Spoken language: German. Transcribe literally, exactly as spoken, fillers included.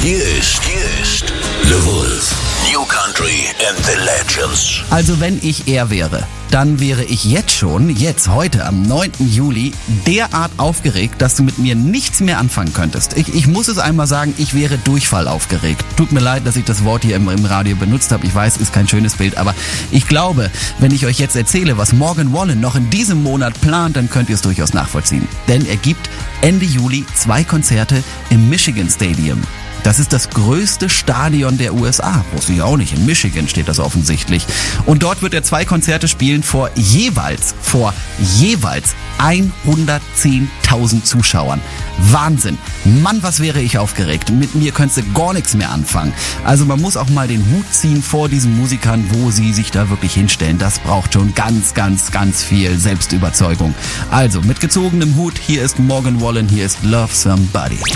Hier ist, hier ist The Wolf. New Country and the Legends. Also wenn ich er wäre, dann wäre ich jetzt schon, jetzt heute am neunten Juli, derart aufgeregt, dass du mit mir nichts mehr anfangen könntest. Ich, ich muss es einmal sagen, ich wäre Durchfall aufgeregt. Tut mir leid, dass ich das Wort hier im, im Radio benutzt habe. Ich weiß, ist kein schönes Bild, aber ich glaube, wenn ich euch jetzt erzähle, was Morgan Wallen noch in diesem Monat plant, dann könnt ihr es durchaus nachvollziehen. Denn er gibt Ende Juli zwei Konzerte im Michigan Stadium. Das ist das größte Stadion der U S A. Wusste ich auch nicht. In Michigan steht das offensichtlich. Und dort wird er zwei Konzerte spielen vor jeweils, vor jeweils hundertzehntausend Zuschauern. Wahnsinn. Mann, was wäre ich aufgeregt. Mit mir könntest du gar nichts mehr anfangen. Also man muss auch mal den Hut ziehen vor diesen Musikern, wo sie sich da wirklich hinstellen. Das braucht schon ganz, ganz, ganz viel Selbstüberzeugung. Also mit gezogenem Hut, hier ist Morgan Wallen, hier ist Love Somebody.